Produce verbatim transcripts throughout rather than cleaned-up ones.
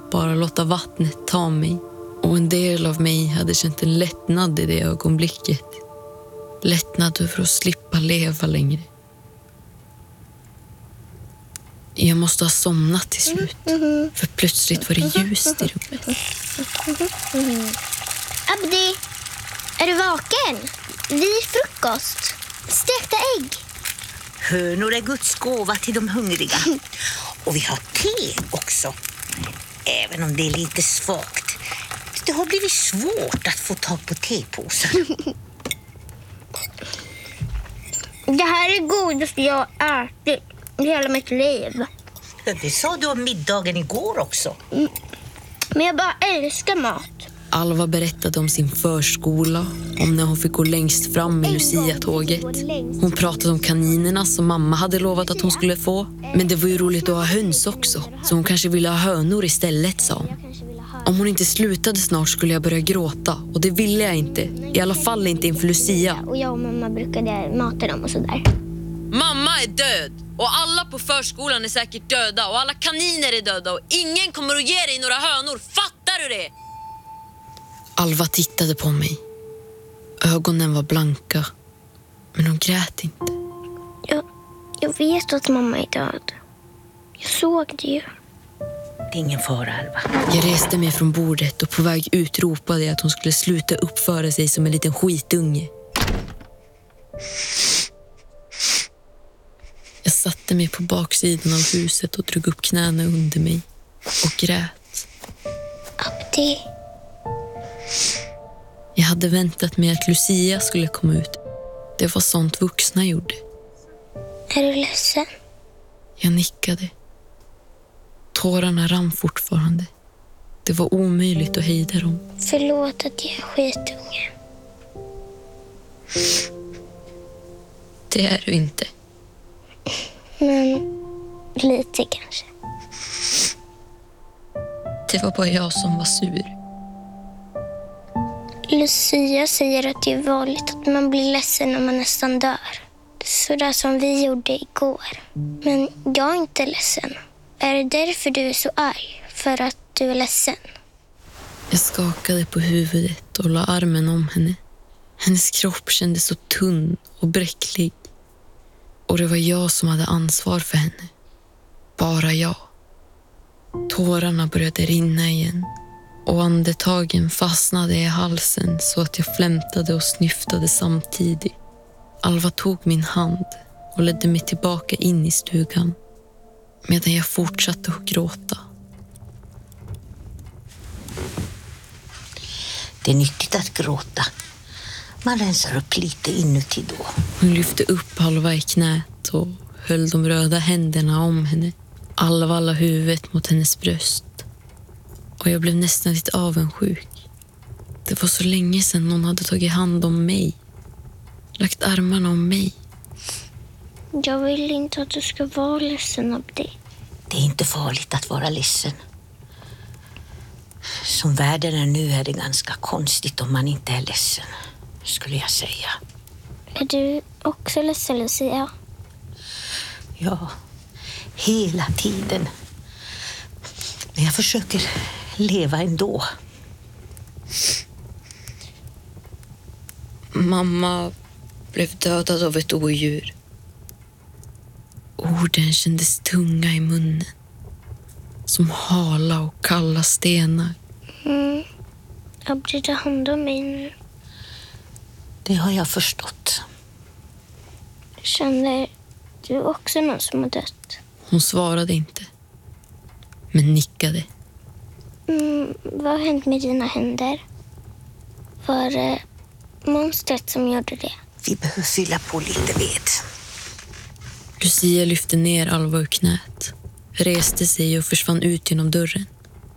bara låta vattnet ta mig. Och en del av mig hade känt en lättnad i det ögonblicket. Lättnad över att slippa leva längre. Jag måste ha somnat till slut. För plötsligt var det ljust i rummet. Abdi, är du vaken? Vi är frukost. Stekta ägg. Hönor är Guds gåva till de hungriga. Och vi har te också. Även om det är lite svagt. Det har blivit svårt att få tag på tepåsar. Det här är godaste jag har ätit i hela mitt liv. Det sa du om middagen igår också. Mm. Men jag bara älskar mat. Alva berättade om sin förskola, om när hon fick gå längst fram i Lucia-tåget. Hon pratade om kaninerna som mamma hade lovat att hon skulle få. Men det var ju roligt att ha höns också, så hon kanske ville ha hönor istället, sa hon. Om hon inte slutade snart skulle jag börja gråta, och det ville jag inte. I alla fall inte inför Lucia. Och jag och mamma brukade mata dem och sådär. Mamma är död, och alla på förskolan är säkert döda, och alla kaniner är döda, och ingen kommer att ge dig några hönor. Fattar du det? Alva tittade på mig. Ögonen var blanka, men hon grät inte. Jag, jag vet att mamma är död. Jag såg det ju. Det är ingen fara, Alva. Jag reste mig från bordet och på väg ut ropade jag att hon skulle sluta uppföra sig som en liten skitunge. Jag satte mig på baksidan av huset och drog upp knäna under mig och grät. Abdi. Jag hade väntat mig att Lucia skulle komma ut. Det var sånt vuxna gjorde. Är du ledsen? Jag nickade. Tårarna rann fortfarande. Det var omöjligt att hejda dem. Förlåt att jag är skitunge. Det är du inte. Men lite kanske. Det var bara jag som var sur. Lucia säger att det är vanligt att man blir ledsen när man nästan dör. Sådär som vi gjorde igår. Men jag är inte ledsen. Är det därför du är så arg? För att du är ledsen? Jag skakade på huvudet och la armen om henne. Hennes kropp kändes så tunn och bräcklig. Och det var jag som hade ansvar för henne. Bara jag. Tårarna började rinna igen. Och andetagen fastnade i halsen så att jag flämtade och snyftade samtidigt. Alva tog min hand och ledde mig tillbaka in i stugan. Medan jag fortsatte att gråta. Det är nyttigt att gråta. Man rensar upp lite inuti då. Hon lyfte upp Alva i knät och höll de röda händerna om henne. Alva la huvudet mot hennes bröst. Och jag blev nästan lite avundsjuk. Det var så länge sedan någon hade tagit hand om mig. Lagt armarna om mig. Jag vill inte att du ska vara ledsen av det. Det är inte farligt att vara ledsen. Som världen är nu är det ganska konstigt om man inte är ledsen, skulle jag säga. Är du också ledsen, Lucia? Ja, hela tiden. Men jag försöker leva ändå. Mamma blev dödad av ett odjur. Orden kändes tunga i munnen. Som hala och kalla stenar. Mm. Abdi, ta hand om mig nu. Det har jag förstått. Känner du också någon som har dött? Hon svarade inte. Men nickade. Mm, vad har hänt med dina händer? Var det monstret som gjorde det? Vi behöver fylla på lite ved. Lucia lyfte ner Alva ur knät. Reste sig och försvann ut genom dörren.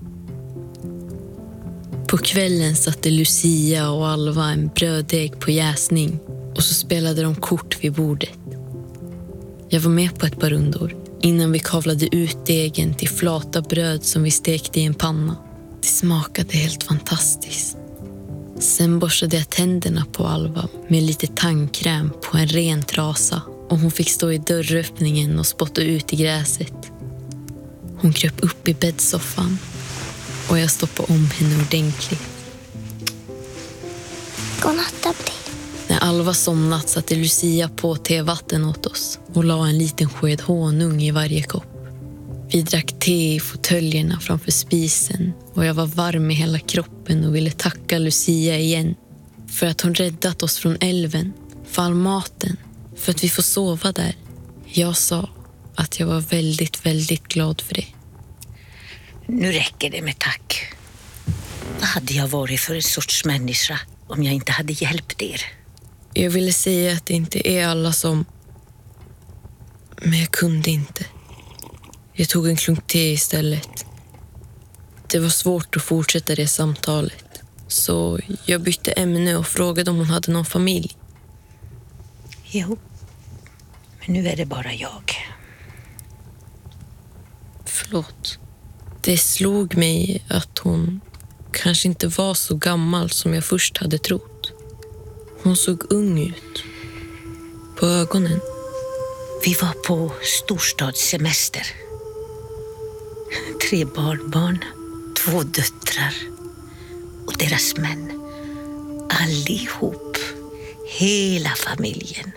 På kvällen satte Lucia och Alva en bröddeg på jäsning. Och så spelade de kort vid bordet. Jag var med på ett par rundor innan vi kavlade ut degen till flata bröd som vi stekte i en panna. Det smakade helt fantastiskt. Sen borstade jag tänderna på Alva med lite tandkräm på en ren trasa. Och hon fick stå i dörröppningen och spotta ut i gräset. Hon kröp upp i bäddsoffan och jag stoppade om henne ordentligt. Godnatt, Abdi. När Alva somnat satte Lucia på tevatten åt oss och la en liten sked honung i varje kopp. Vi drack te i fåtöljerna framför spisen och jag var varm i hela kroppen och ville tacka Lucia igen för att hon räddat oss från älven, för all maten, för att vi får sova där. Jag sa att jag var väldigt, väldigt glad för det. Nu räcker det med tack. Vad hade jag varit för en sorts människa om jag inte hade hjälpt er? Jag ville säga att det inte är alla som... Men jag kunde inte. Jag tog en klunk te istället. Det var svårt att fortsätta det samtalet. Så jag bytte ämne och frågade om hon hade någon familj. Jo, men nu är det bara jag. Förlåt. Det slog mig att hon kanske inte var så gammal som jag först hade trott. Hon såg ung ut. På ögonen. Vi var på storstadssemester. Tre barnbarn, två döttrar och deras män. Allihop. Hela familjen.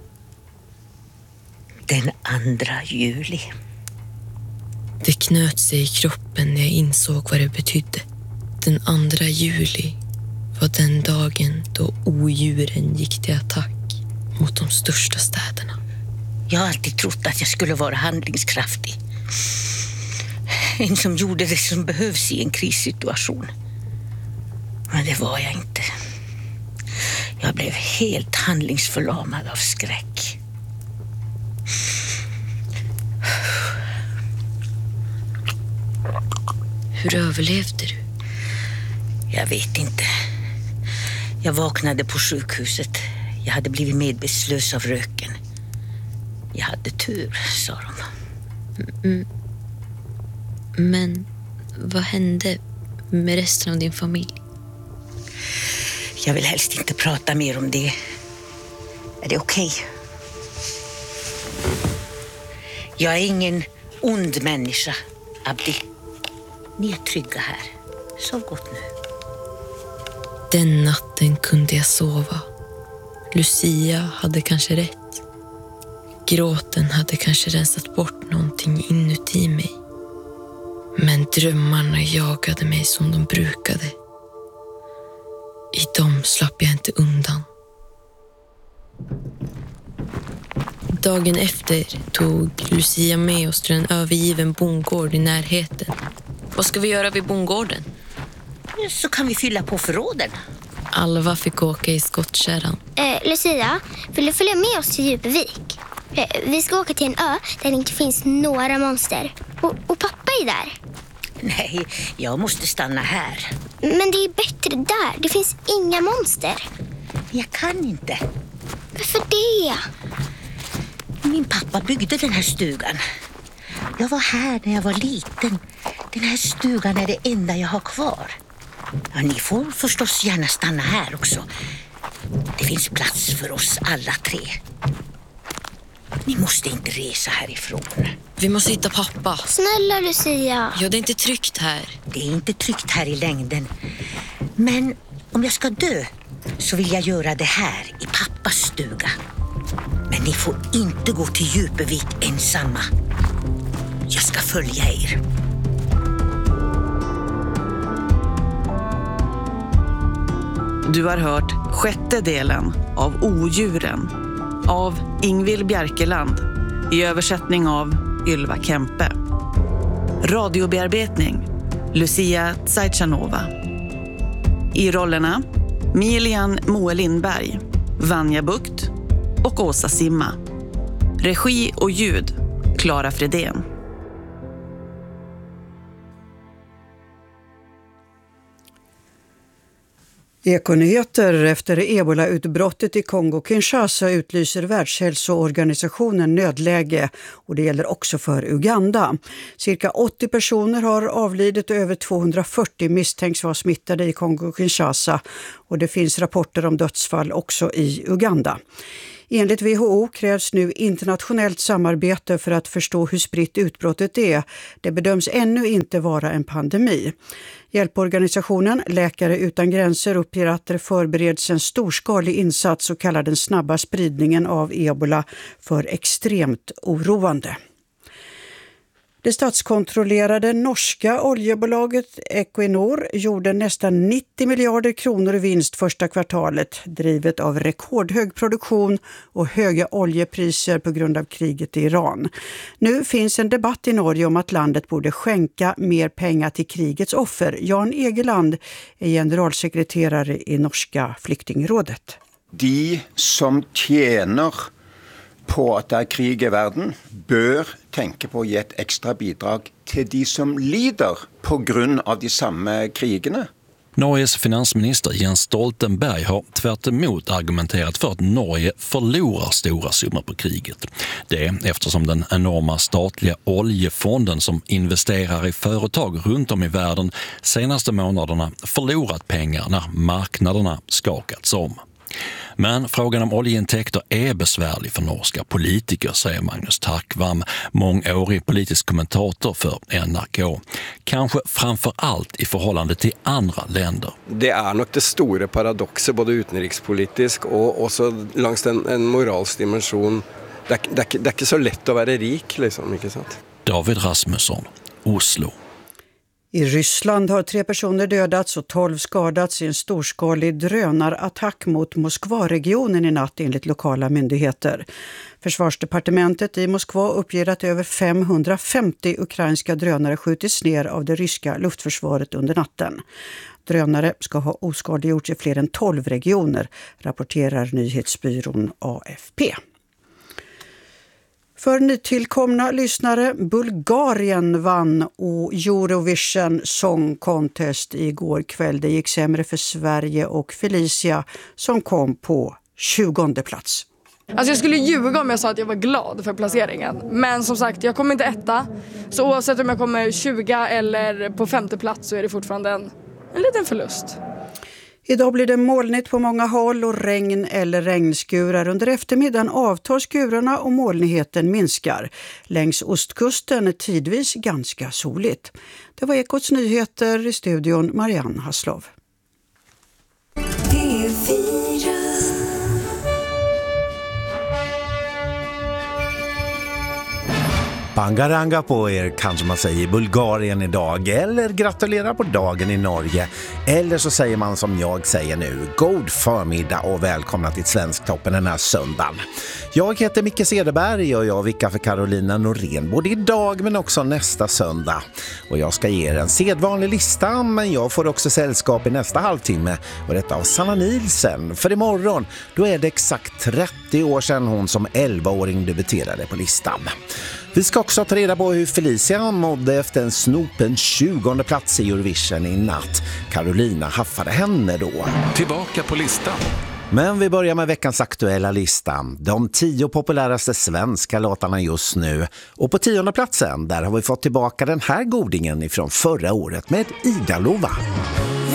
Den andra juli. Det knöt sig i kroppen när jag insåg vad det betydde. Den andra juli var den dagen då odjuren gick till attack mot de största städerna. Jag har alltid trott att jag skulle vara handlingskraftig. En som gjorde det som behövs i en krissituation. Men det var jag inte. Jag blev helt handlingsförlamad av skräck. Hur överlevde du? Jag vet inte. Jag vaknade på sjukhuset. Jag hade blivit medvetslös av röken. Jag hade tur, sa de. Mm. Men vad hände med resten av din familj? Jag vill helst inte prata mer om det. Är det okej? Jag är ingen ond människa, Abdi. Ni är trygga här. Sov gott nu. Den natten kunde jag sova. Lucia hade kanske rätt. Gråten hade kanske rensat bort någonting inuti mig. Men drömmarna jagade mig som de brukade. I dem slapp jag inte undan. Dagen efter tog Lucia med oss till en övergiven bondgård i närheten. Vad ska vi göra vid bondgården? Så kan vi fylla på förråden. Alva fick åka i skottkärran. Eh, Lucia, vill du följa med oss till Djupvik? Eh, vi ska åka till en ö där det inte finns några monster. Och, och pappa är där. Nej, jag måste stanna här. Men det är bättre där. Det finns inga monster. Jag kan inte. Varför det? Min pappa byggde den här stugan. Jag var här när jag var liten. Den här stugan är det enda jag har kvar. Ja, ni får förstås gärna stanna här också. Det finns plats för oss alla tre. Ni måste inte resa härifrån. Vi måste hitta pappa. Snälla Lucia. Ja, det är inte tryggt här. Det är inte tryggt här i längden. Men om jag ska dö så vill jag göra det här i pappas stuga. Men ni får inte gå till Djupvik ensamma. Jag ska följa er. Du har hört sjätte delen av Odjuren av Ingvild Bjerkeland i översättning av Ylva Kempe. Radiobearbetning Lucia Tsajchanova. I rollerna Milian Moe Lindberg, Vanja Bukt och Åsa Simma. Regi och ljud Clara Fredén. Ekonyheter efter ebola-utbrottet i Kongo-Kinshasa utlyser Världshälsoorganisationen nödläge och det gäller också för Uganda. Cirka åttio personer har avlidit och över tvåhundrafyrtio misstänks vara smittade i Kongo-Kinshasa och det finns rapporter om dödsfall också i Uganda. Enligt W H O krävs nu internationellt samarbete för att förstå hur spritt utbrottet är. Det bedöms ännu inte vara en pandemi. Hjälporganisationen Läkare utan gränser uppger att det förbereds en storskalig insats och kallar den snabba spridningen av ebola för extremt oroande. Det statskontrollerade norska oljebolaget Equinor gjorde nästan nittio miljarder kronor i vinst första kvartalet, drivet av rekordhög produktion och höga oljepriser på grund av kriget i Iran. Nu finns en debatt i Norge om att landet borde skänka mer pengar till krigets offer. Jan Egeland är generalsekreterare i norska flyktingrådet. De som tjänar på att det är krig i världen bör tänka på att ge ett extra bidrag till de som lider på grund av de samma krigerna. Norges finansminister Jens Stoltenberg har tvärt emot argumenterat för att Norge förlorar stora summor på kriget. Det är eftersom den enorma statliga oljefonden som investerar i företag runt om i världen senaste månaderna förlorat pengar när marknaderna skakats om. Men frågan om oljeintäkter är besvärlig för norska politiker, säger Magnus Takvam, mångårig politisk kommentator för N R K. Kanske framför allt i förhållande till andra länder. Det är nog det stora paradoxet, både utrikespolitiskt och också längs en, en moralsk dimension. Det, det, det är inte så lätt att vara rik, liksom, inte sant? David Rasmusson, Oslo. I Ryssland har tre personer dödats och tolv skadats i en storskalig drönarattack mot Moskva-regionen i natt enligt lokala myndigheter. Försvarsdepartementet i Moskva uppger att över femhundrafemtio ukrainska drönare skjutits ner av det ryska luftförsvaret under natten. Drönare ska ha oskadliggjorts i fler än tolv regioner, rapporterar nyhetsbyrån A F P. För nytillkomna lyssnare, Bulgarien vann och Eurovision Song Contest igår kväll. Det gick sämre för Sverige och Felicia som kom på tjugonde plats. Alltså jag skulle ljuga om jag sa att jag var glad för placeringen. Men som sagt, jag kommer inte etta. Så oavsett om jag kommer tjugo eller på femte plats så är det fortfarande en, en liten förlust. Idag blir det molnigt på många håll och regn eller regnskurar. Under eftermiddagen avtar skurarna och molnigheten minskar. Längs ostkusten är tidvis ganska soligt. Det var Ekots nyheter, i studion Marianne Haslov. Bangaranga på er, kanske man säger, i Bulgarien idag, eller gratulerar på dagen i Norge, eller så säger man som jag säger nu, god förmiddag och välkomna till Svensktoppen den här söndagen. Jag heter Micke Cederberg och jag vickar för Carolina Norén både idag men också nästa söndag. Och jag ska ge er en sedvanlig lista, men jag får också sällskap i nästa halvtimme, och detta av Sanna Nielsen. För imorgon, då är det exakt trettio år sedan hon som elvaåring debuterade på listan. Vi ska också ta reda på hur Felicia mådde efter en snopen tjugonde plats i Eurovision i natt. Carolina haffade henne då. Tillbaka på listan. Men vi börjar med veckans aktuella lista. De tio populäraste svenska låtarna just nu. Och på tionde platsen, där har vi fått tillbaka den här godingen ifrån förra året med Ida Lova.